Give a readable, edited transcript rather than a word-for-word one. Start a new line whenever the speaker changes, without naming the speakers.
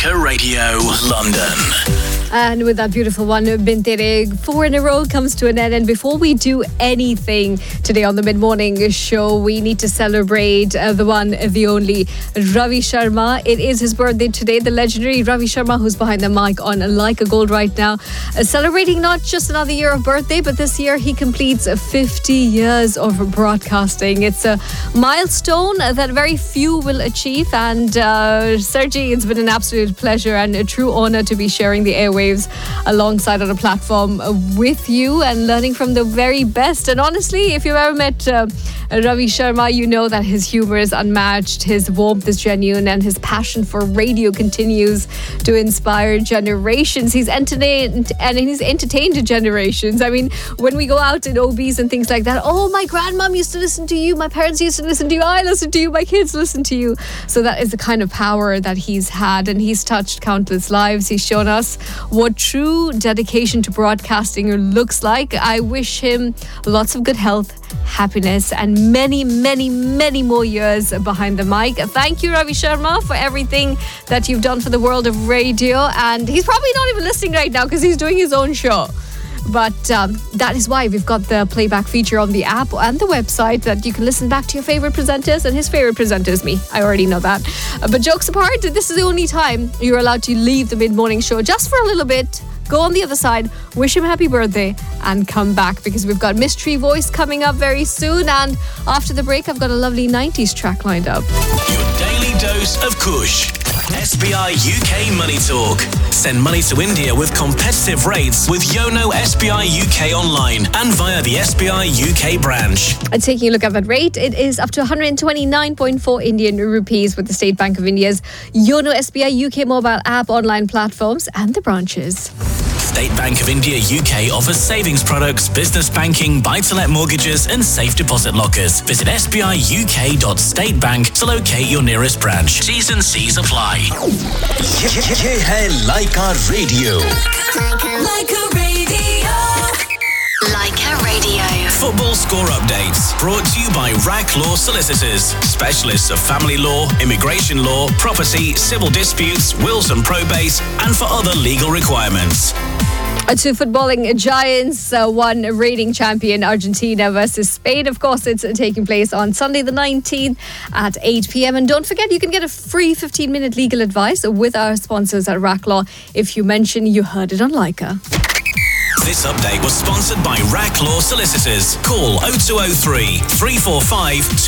Laika Radio, London.
And with that beautiful one, Bin Tere, 4 in a row comes to an end. And before we do anything today on the mid-morning show, we need to celebrate the one, the only, Ravi Sharma. It is his birthday today. The legendary Ravi Sharma, who's behind the mic on Laika Gold right now, celebrating not just another year of birthday, but this year he completes 50 years of broadcasting. It's a milestone that very few will achieve. And Sergey, it's been an absolute pleasure and a true honor to be sharing the airwaves alongside on a platform with you and learning from the very best. And honestly, if you've ever met Ravi Sharma, you know that his humor is unmatched, his warmth is genuine, and his passion for radio continues to inspire generations. He's entertained generations. I mean, when we go out in OBs and things like that, oh, my grandmom used to listen to you, my parents used to listen to you, I listen to you, my kids listen to you. So that is the kind of power that he's had, and he's touched countless lives. He's shown us what true dedication to broadcasting looks like. I wish him lots of good health, happiness, and many, many, many more years behind the mic. Thank you, Ravi Sharma, for everything that you've done for the world of radio. And he's probably not even listening right now because he's doing his own show. But that is why we've got the playback feature on the app and the website that you can listen back to your favorite presenters, and his favorite presenter is me. I already know that. But jokes apart, this is the only time you're allowed to leave the mid-morning show just for a little bit. Go on the other side, wish him happy birthday, and come back because we've got Mystery Voice coming up very soon. And after the break, I've got a lovely 90s track lined up.
Your daily dose of Kush. SBI UK Money Talk. Send money to India with competitive rates with Yono SBI UK online and via the SBI UK branch.
Taking a look at that rate, it is up to 129.4 Indian rupees with the State Bank of India's Yono SBI UK mobile app, online platforms and the branches.
State Bank of India UK offers savings products, business banking, buy-to-let mortgages and safe deposit lockers. Visit sbiuk.statebank to locate your nearest branch. T's and C's apply. ये है Laika Radio.
Laika Radio. Laika Radio.
Football score updates brought to you by RAC Law Solicitors, specialists of family law, immigration law, property, civil disputes, wills and probate, and for other legal requirements.
To footballing giants, one reigning champion Argentina versus Spain. Of course, it's taking place on Sunday the 19th at 8 p.m. And don't forget, you can get a free 15-minute legal advice with our sponsors at RAC Law if you mention you heard it on Laika.
This update was sponsored by RAC Law Solicitors. Call 0203 345